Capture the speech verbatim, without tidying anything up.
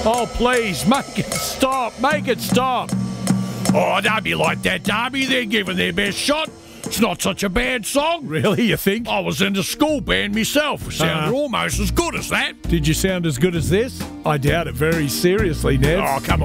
Oh, please, make it stop. Make it stop. Oh, don't be like that, Darby. They're giving their best shot. It's not such a bad song. Really, you think? I was in the school band myself. It sounded Uh-huh. almost as good as that. Did you sound as good as this? I doubt it very seriously, Nev. Oh, come on.